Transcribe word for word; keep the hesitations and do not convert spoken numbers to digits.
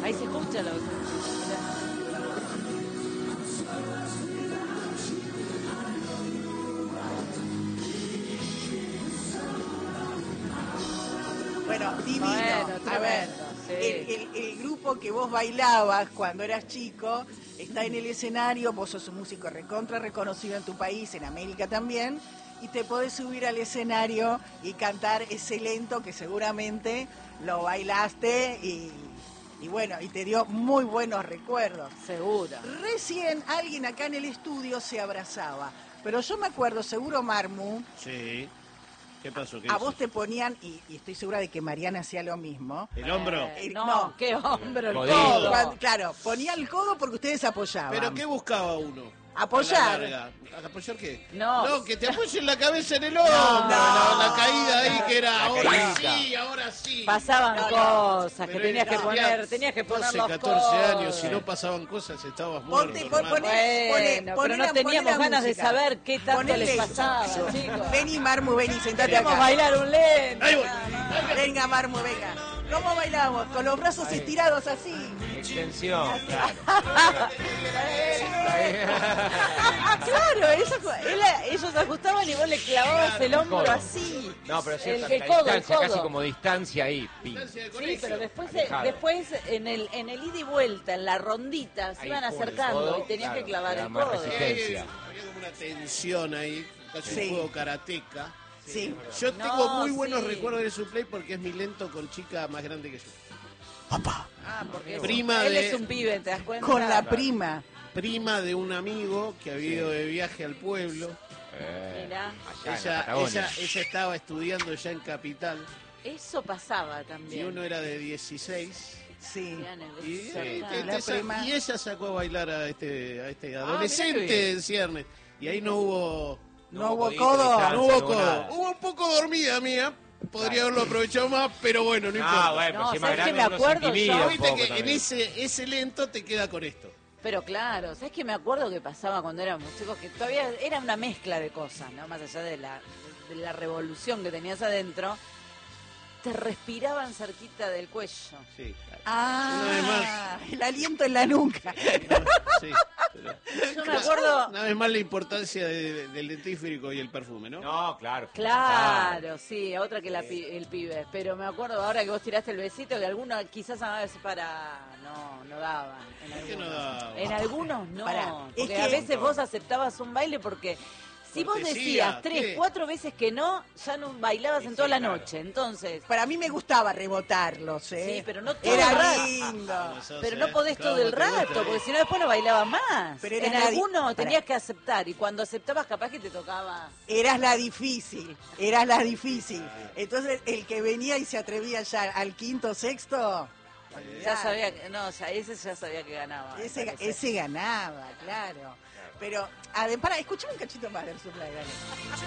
Ahí se escucha la voz. Bueno, divino. Bueno, a ver, sí. el, el, el grupo que vos bailabas cuando eras chico está en el escenario, vos sos un músico recontra reconocido en tu país, en América también, y te podés subir al escenario y cantar ese lento que seguramente lo bailaste y, y bueno, y te dio muy buenos recuerdos. Seguro. Recién alguien acá en el estudio se abrazaba, pero yo me acuerdo, seguro Marmu, Sí. ¿Qué pasó? ¿Qué a hizo? vos te ponían, y, y estoy segura de que Mariana hacía lo mismo. ¿El hombro? Eh, El- no, no. qué hombro, el Codillo. codo. Cuando- claro, ponía el codo porque ustedes apoyaban. ¿Pero qué buscaba uno? Apoyar. A la larga. ¿Apoyar qué? No. No, que te apoyen la cabeza en el hombro. No. La, la caída ahí que era La ahora caídita. sí, ahora sí. Pasaban No, no. cosas que Pero tenías que era- poner, tenías que poner doce, los catorce codos. años, si no pasaban cosas estabas Ponte, muerto. pon- hermano. poné- Bueno, poné- pero poné no la- teníamos poné la ganas de música. saber qué tanto Ponele les eso. pasaba, chicos. Vení, Marmu, vení, sentate Queríamos acá. bailar un lento. Ahí voy. Venga, Marmu, venga. ¿Cómo bailamos? Con los brazos Ahí. estirados así. Extensión, claro. Claro, eso, él- ellos ajustaban y vos le clavabas el hombro Codo. así. No, pero es el, cierto, el la codo, el distancia, codo. casi como distancia ahí. Pin. Distancia de Sí, colegio. pero después, Alejado. después en el en el ida y vuelta, en la rondita, se Ahí, iban pum, el acercando codo, y tenías claro, que clavar era el más codo. Sí, resistencia. había como una tensión ahí, casi Sí. un juego karateca. Sí. Yo No, tengo muy buenos sí. recuerdos de su play porque es mi lento con chica más grande que yo. Papá. Ah, porque es- Prima él de- es un pibe, ¿te das cuenta? Con la prima. Prima de un amigo que había ido de viaje al pueblo. Eh, Mirá. allá en la Ella, Patagonia. ella, ella estaba estudiando ya en Capital Eso pasaba y también. uno era de dieciséis. Sí. Mirá, en el Y, beso eh, acá. este La sa- prima. y ella sacó a bailar a este, a este Ah, adolescente mirá qué bien. en ciernes. Y ahí no hubo, No hubo codito, codo. distancia, no hubo no codo. nada. Hubo un poco dormida mía. Podría haberlo aprovechado más, pero bueno, no importa. Ah, bueno, No, pero si es más ¿sabes qué grande me uno se acuerdo intimida yo? un Viste poco que en también. ese, ese lento te queda con esto. Pero claro, ¿sabes qué me acuerdo que pasaba cuando éramos chicos? Que todavía era una mezcla de cosas, ¿no? Más allá de la, de la revolución que tenías adentro, te respiraban cerquita del cuello. Sí, Ah, Una vez más. el aliento en la nuca. sí. Pero- Yo me acuerdo... Una vez más la importancia de- de- del dentífrico y el perfume, ¿no? No, claro. Claro, sí, otra que la pi- el pibe. Pero me acuerdo ahora que vos tiraste el besito, que algunos quizás a veces para... No, no daban. En ¿Por qué algunos, no daban? En algunos no. Pará, porque es a que- veces vos aceptabas un baile porque... Si vos Cortesía, decías tres, ¿qué? cuatro veces que no, ya no bailabas Sí, en toda sí, la claro. noche. Entonces, Para mí me gustaba rebotarlos, ¿eh? Sí, pero no todo Era el rato. lindo. No sos, pero ¿eh? no podés Claro, todo el te gusta, rato, ¿eh? porque si no después no bailabas más. Pero era en nadie- alguno Pará. tenías que aceptar y cuando aceptabas capaz que te tocaba. Eras la difícil, eras la difícil. Entonces, el que venía y se atrevía ya al quinto, sexto, Ya sabía que, no, ya ese ya sabía que ganaba. me ese, parece. ese ganaba, claro. Pero, además, para, escuchame un cachito más del Supla, dale.